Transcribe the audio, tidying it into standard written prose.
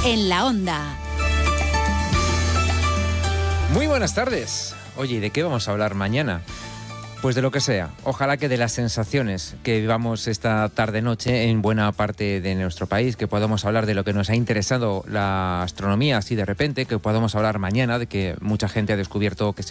en la Onda. Muy buenas tardes. Oye, ¿de qué vamos a hablar mañana? Pues de lo que sea. Ojalá que de las sensaciones que vivamos esta tarde-noche en buena parte de nuestro país, que podamos hablar de lo que nos ha interesado la astronomía así de repente, que podamos hablar mañana de que mucha gente ha descubierto que